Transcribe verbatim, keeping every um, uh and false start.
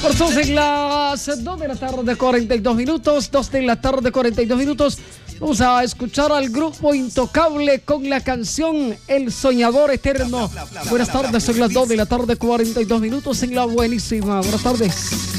Son en las dos de la tarde, cuarenta y dos minutos. dos de la tarde, cuarenta y dos minutos. Vamos a escuchar al grupo Intocable con la canción El Soñador Eterno. Buenas tardes, son las dos de la tarde, cuarenta y dos minutos en la buenísima. Buenas tardes.